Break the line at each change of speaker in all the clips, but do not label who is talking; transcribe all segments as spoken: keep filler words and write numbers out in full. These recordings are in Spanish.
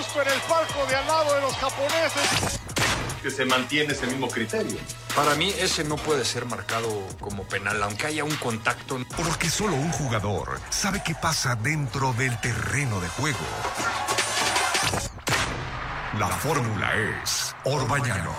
justo en el palco de al lado de los japoneses.
Que se mantiene ese mismo criterio.
Para mí ese no puede ser marcado como penal, aunque haya un contacto.
Porque solo un jugador sabe qué pasa dentro del terreno de juego. La fórmula es Orbañanos.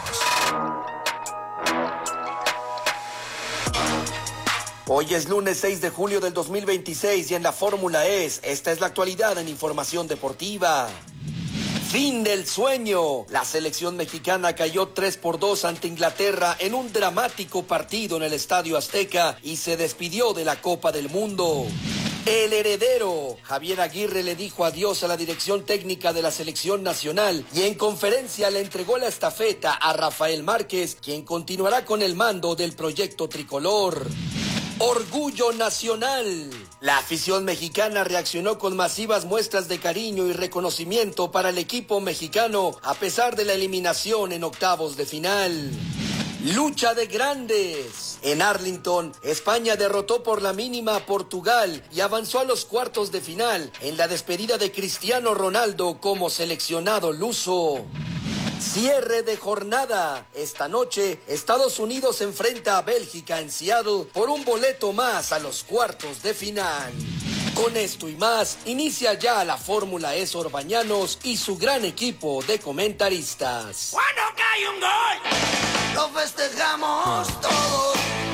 Hoy es lunes seis de julio del dos mil veintiséis y en la fórmula es, esta es la actualidad en información deportiva. Fin del sueño. La selección mexicana cayó tres por dos ante Inglaterra en un dramático partido en el Estadio Azteca y se despidió de la Copa del Mundo. El heredero. Javier Aguirre le dijo adiós a la dirección técnica de la selección nacional y en conferencia le entregó la estafeta a Rafael Márquez, quien continuará con el mando del proyecto tricolor. Orgullo nacional. La afición mexicana reaccionó con masivas muestras de cariño y reconocimiento para el equipo mexicano a pesar de la eliminación en octavos de final. Lucha de grandes. En Arlington, España derrotó por la mínima a Portugal y avanzó a los cuartos de final en la despedida de Cristiano Ronaldo como seleccionado luso. Cierre de jornada. Esta noche, Estados Unidos enfrenta a Bélgica en Seattle por un boleto más a los cuartos de final. Con esto y más, inicia ya la Fórmula E Orbañanos y su gran equipo de comentaristas.
Cuando cae un gol, lo festejamos todos.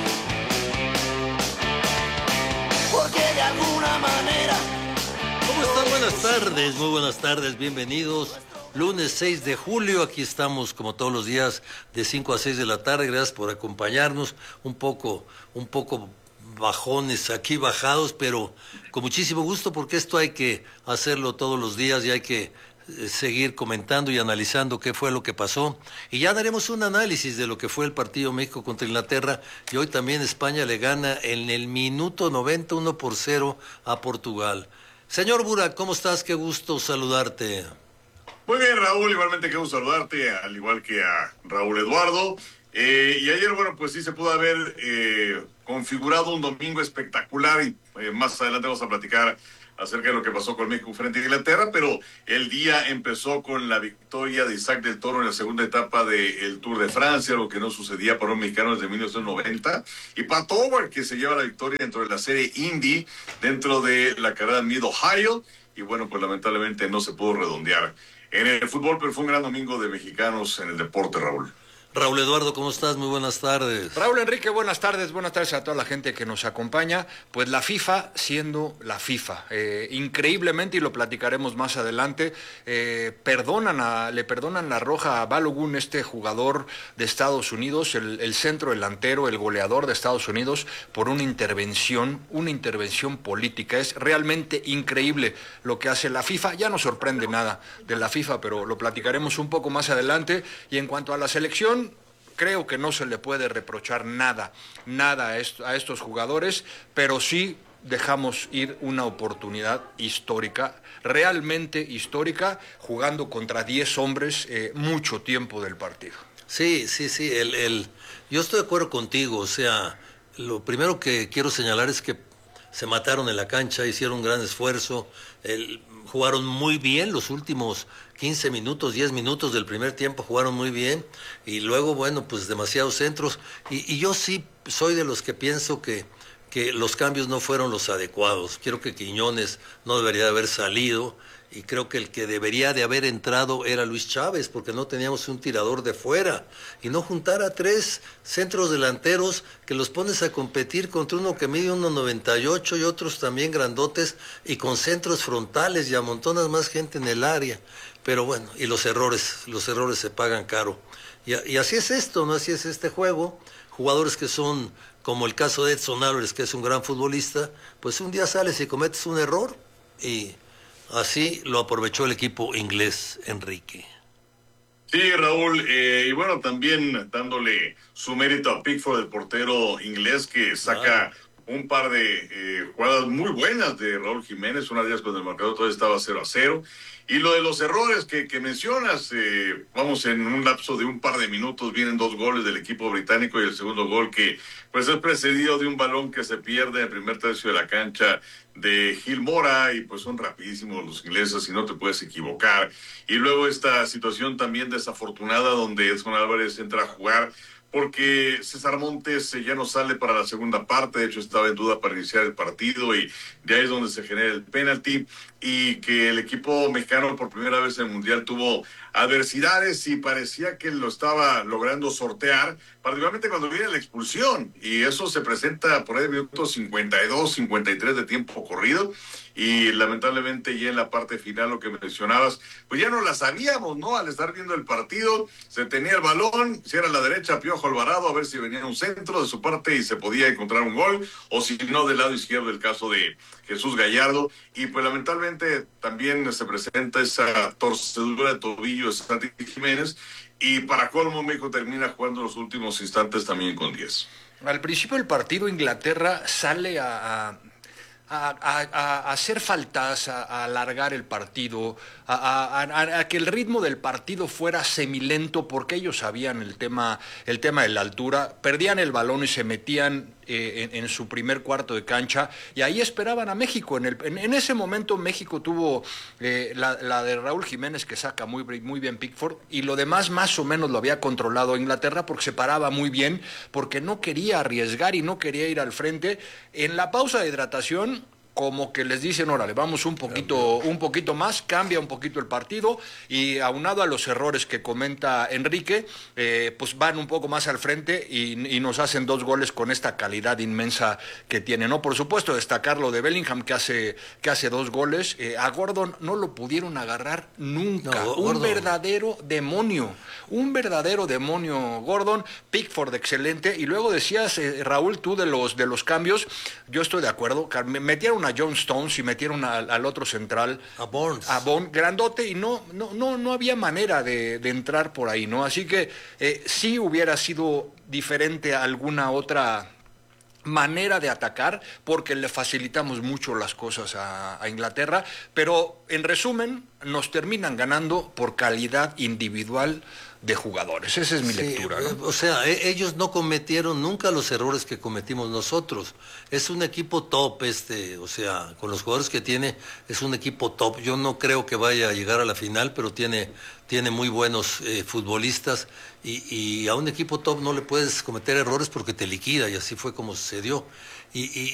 Porque de alguna manera...
¿Cómo están? Buenas tardes, muy buenas tardes, bienvenidos. Lunes seis de julio, aquí estamos como todos los días de cinco a seis de la tarde. Gracias por acompañarnos, un poco, un poco bajones aquí bajados, pero con muchísimo gusto porque esto hay que hacerlo todos los días y hay que eh, seguir comentando y analizando qué fue lo que pasó. Y ya daremos un análisis de lo que fue el partido México contra Inglaterra y hoy también España le gana en el minuto noventa, uno por cero a Portugal. Señor Burak, ¿cómo estás? Qué gusto saludarte.
Muy bien, Raúl, igualmente quiero saludarte, al igual que a Raúl Eduardo. Eh, y ayer, bueno, pues sí se pudo haber eh, configurado un domingo espectacular y eh, más adelante vamos a platicar acerca de lo que pasó con México frente a Inglaterra, pero el día empezó con la victoria de Isaac del Toro en la segunda etapa del Tour de Francia, algo que no sucedía para un mexicano desde mil novecientos noventa, y Pat Howard, que se lleva la victoria dentro de la serie Indy, dentro de la carrera Mid-Ohio, y bueno, pues lamentablemente no se pudo redondear en el fútbol, pero fue un gran domingo de mexicanos en el deporte, Raúl.
Raúl Eduardo, ¿cómo estás? Muy buenas tardes.
Raúl Enrique, buenas tardes, buenas tardes a toda la gente que nos acompaña. Pues la FIFA siendo la FIFA, eh, increíblemente, y lo platicaremos más adelante, eh, perdonan a, le perdonan la roja a Balogun, este jugador de Estados Unidos, el, el centro delantero, el goleador de Estados Unidos, por una intervención, una intervención política. Es realmente increíble lo que hace la FIFA. Ya no sorprende nada de la FIFA, pero lo platicaremos un poco más adelante. Y en cuanto a la selección, creo que no se le puede reprochar nada, nada a, est- a estos jugadores, pero sí dejamos ir una oportunidad histórica, realmente histórica, jugando contra diez hombres eh, mucho tiempo del partido.
Sí, sí, sí, el, el, yo estoy de acuerdo contigo, o sea, lo primero que quiero señalar es que se mataron en la cancha, hicieron un gran esfuerzo, el, jugaron muy bien los últimos quince minutos, diez minutos del primer tiempo, jugaron muy bien, y luego, bueno, pues demasiados centros, y, y yo sí soy de los que pienso que, que los cambios no fueron los adecuados. Creo que Quiñones no debería de haber salido, y creo que el que debería de haber entrado era Luis Chávez, porque no teníamos un tirador de fuera, y no juntar a tres centros delanteros que los pones a competir contra uno que mide uno noventa y ocho y otros también grandotes, y con centros frontales y amontonas más gente en el área. Pero bueno, y los errores, los errores se pagan caro. Y, y así es esto, ¿no? Así es este juego. Jugadores que son, como el caso de Edson Álvarez, que es un gran futbolista, pues un día sales y cometes un error, y así lo aprovechó el equipo inglés, Enrique.
Sí, Raúl, eh, y bueno, también dándole su mérito a Pickford, el portero inglés, que saca un par de eh, jugadas muy buenas de Raúl Jiménez, una de ellas cuando el marcador todavía estaba cero a cero. Y lo de los errores que, que mencionas, eh, vamos, en un lapso de un par de minutos vienen dos goles del equipo británico y el segundo gol que pues es precedido de un balón que se pierde en el primer tercio de la cancha de Gil Mora, y pues son rapidísimos los ingleses y no te puedes equivocar. Y luego esta situación también desafortunada donde Edson Álvarez entra a jugar porque César Montes ya no sale para la segunda parte, de hecho estaba en duda para iniciar el partido y de ahí es donde se genera el penalti, y que el equipo mexicano por primera vez en el Mundial tuvo adversidades y parecía que lo estaba logrando sortear, particularmente cuando viene la expulsión, y eso se presenta por ahí minutos cincuenta y dos, cincuenta y tres de tiempo corrido, y lamentablemente ya en la parte final, lo que mencionabas, pues ya no la sabíamos, ¿no? Al estar viendo el partido, se tenía el balón, si era a la derecha, Piojo Alvarado, a ver si venía un centro de su parte y se podía encontrar un gol, o si no, del lado izquierdo, el caso de Jesús Gallardo, y pues lamentablemente también se presenta esa torcedura de tobillo de Santi Jiménez, y para colmo México termina jugando los últimos instantes también con diez.
Al principio del partido Inglaterra sale a... a... A, a, a hacer faltas, a, a alargar el partido, a, a, a que el ritmo del partido fuera semilento, porque ellos sabían el tema, el tema de la altura, perdían el balón y se metían eh, en, en su primer cuarto de cancha, y ahí esperaban a México. En, el, en, en ese momento México tuvo eh, la, la de Raúl Jiménez, que saca muy, muy bien Pickford, y lo demás más o menos lo había controlado Inglaterra, porque se paraba muy bien, porque no quería arriesgar y no quería ir al frente. En la pausa de hidratación, como que les dicen, órale, vamos un poquito, un poquito más, cambia un poquito el partido, y aunado a los errores que comenta Enrique, eh, pues van un poco más al frente y, y nos hacen dos goles con esta calidad inmensa que tiene, ¿no? Por supuesto, destacar lo de Bellingham, que hace, que hace dos goles. Eh, a Gordon no lo pudieron agarrar nunca.
No,
un
Gordon.
verdadero demonio, un verdadero demonio Gordon. Pickford, excelente. Y luego decías, eh, Raúl, tú de los, de los cambios, yo estoy de acuerdo, metieron a John Stones y metieron al, al otro central,
A Burns.
a Bond, grandote, y no, no, no, no había manera de, de entrar por ahí, ¿no? Así que eh, sí hubiera sido diferente a alguna otra manera de atacar, porque le facilitamos mucho las cosas a, a Inglaterra, pero en resumen nos terminan ganando por calidad individual de jugadores. Esa es mi
Sí,
lectura, ¿no?
O sea, e- ellos no cometieron nunca los errores que cometimos nosotros. Es un equipo top este, o sea, con los jugadores que tiene, es un equipo top. Yo no creo que vaya a llegar a la final, pero tiene, tiene muy buenos eh, futbolistas, y, y a un equipo top no le puedes cometer errores porque te liquida, y así fue como sucedió. Y, y,